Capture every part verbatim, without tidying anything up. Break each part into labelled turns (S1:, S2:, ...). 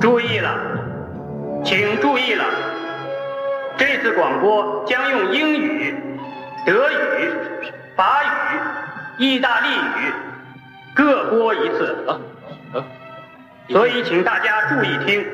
S1: 注意了，请注意了，这次广播将用英语、德语、法语、意大利语各播一次，
S2: 啊啊、
S1: 所以请大家注意听。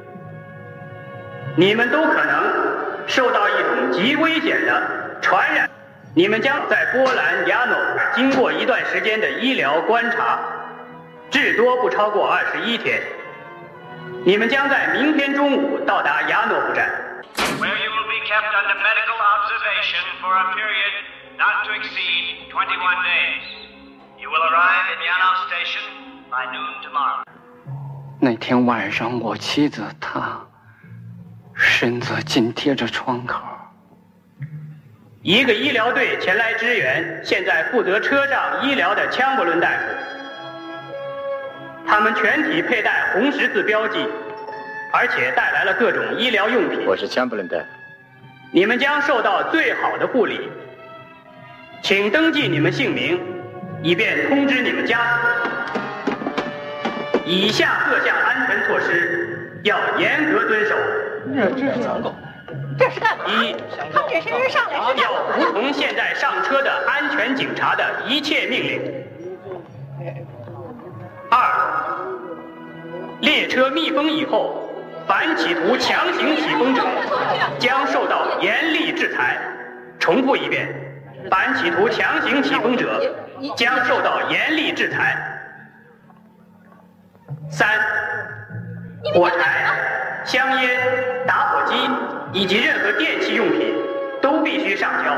S1: 你们都可能受到一种极危险的传染，你们将在波兰亚诺经过一段时间的医疗观察，至多不超过二十一天。你们将在明天中午到达亚诺夫站。
S3: Where you will be kept under medical observation for a period not to exceed twenty-one days. You will arrive at Yanov Station by noon tomorrow.
S4: 那天晚上，我妻子她身子紧贴着窗口。
S1: 一个医疗队前来支援，现在负责车上医疗的枪伯伦大夫。他们全体佩戴红十字标记，而且带来了各种医疗用品。
S2: 我是枪伯伦大夫。
S1: 你们将受到最好的护理，请登记你们姓名，以便通知你们家属。以下各项安全措施要严格遵守。
S5: 这是干嘛？
S1: 一，
S5: 他们这些人上来是干
S1: 要
S5: 嘛？
S1: 服从现在上车的安全警察的一切命令。二，列车密封以后，凡企图强行起风者将受到严厉制裁。重复一遍，凡企图强行起风者将受到严厉制裁。三，火柴、香烟、打火机以及任何电器用品都必须上交。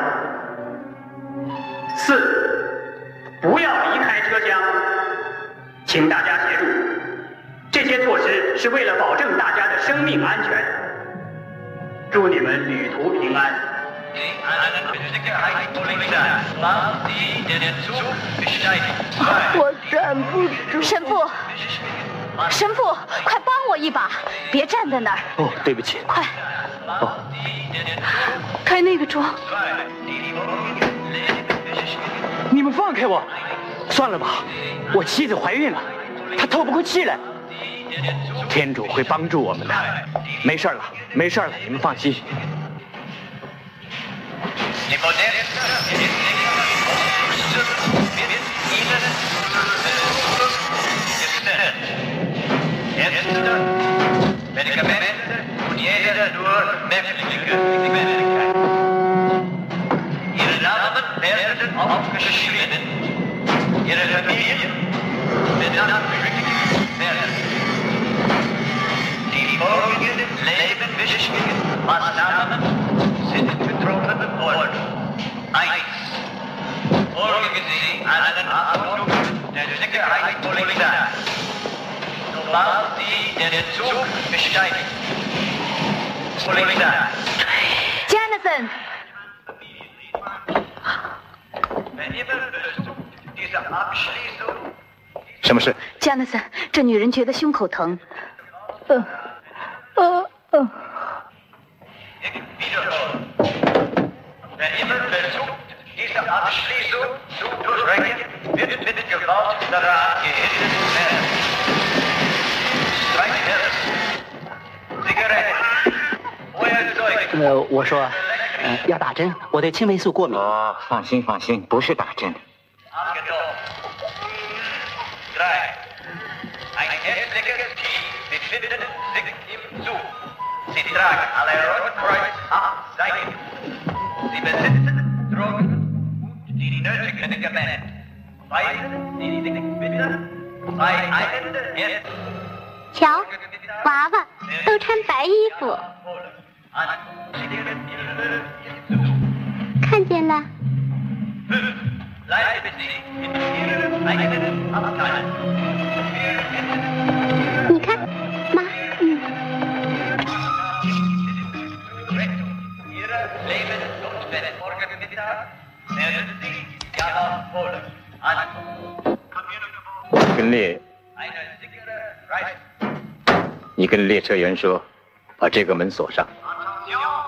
S1: 四，不要离开车厢，请大家协助。这些措施是为了保证大家的生命安全。祝你们旅途平安。
S5: 我站不住。神父，神父，快帮我一把，别站在那儿。
S2: 哦，对不起。
S5: 快。
S2: 哦，
S5: 开那个窗。
S4: 你们放开我！算了吧，我妻子怀孕了，她透不过气来。天主会帮助我们的，没事了，没事了，你们放心。
S3: Die folgenden lebenswichtigen Maßnahmen sind betroffenen worden. Eins. Folgen Sie allen Anordnungen der Sicherheitspolizei. Sobald Sie den Zug besteigen. Polizei.
S5: Jonathan。
S2: 什么事
S5: ？Jonathan，这女人觉得胸口疼。呃，呃，呃。
S4: 呃，我说，呃，要打针，我对青霉素过敏。
S2: 哦，放心放心，不是打针。
S3: Sie tragen alle Rotkreuz-Abzeichen. Sie besitzen Drogen und die nötigen Medikamente. Weisen Sie sich bitte bei einem der ersten.
S6: 瞧，娃娃都穿白衣服。看见了。
S3: Bleiben Sie in Ihren eigenen Abteilung.
S6: 你看，妈，嗯。
S2: 跟列，你跟列车员说，把这个门锁上。